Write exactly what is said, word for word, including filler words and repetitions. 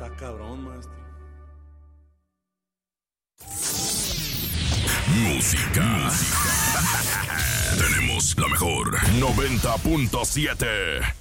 Está cabrón, maestro. Música. Música. Tenemos la mejor noventa punto siete.